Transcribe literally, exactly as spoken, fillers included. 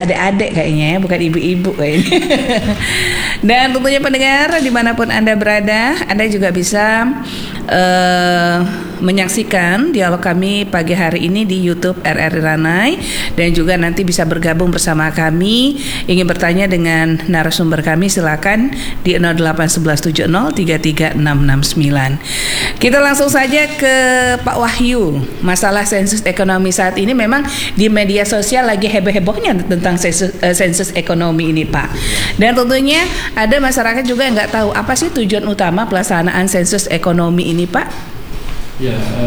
adik-adik kayaknya ya, bukan ibu-ibu kayaknya. Dan tentunya pendengar dimanapun Anda berada, Anda juga bisa uh, menyaksikan dialog kami pagi hari ini di YouTube R R I Ranai, dan juga nanti bisa bergabung bersama kami. Ingin bertanya dengan narasumber kami, silakan di nol delapan satu satu tujuh nol tiga tiga enam enam sembilan. Kita langsung saja ke Pak Wahyu. Masalah sensus ekonomi saat ini memang di media sosial lagi heboh-hebohnya tentang sensus, uh, sensus ekonomi ini, Pak. Dan tentunya ada masyarakat juga yang nggak tahu apa sih tujuan utama pelaksanaan sensus ekonomi ini, Pak. Ya,